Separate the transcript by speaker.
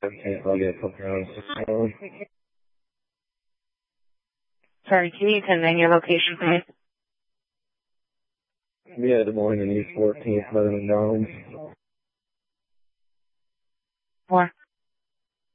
Speaker 1: I'll get a couple rounds.
Speaker 2: Sorry, can you convey your location, please?
Speaker 1: Yeah, Des Moines and East 14th by the McDonald's.
Speaker 2: 4.